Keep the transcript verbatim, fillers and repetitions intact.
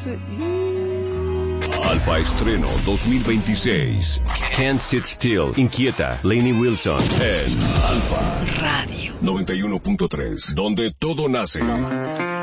Alfa Estreno dos mil veintiséis. Can't Sit Still, Inquieta, Lainey Wilson en Alfa Radio noventa y uno punto tres, donde todo nace.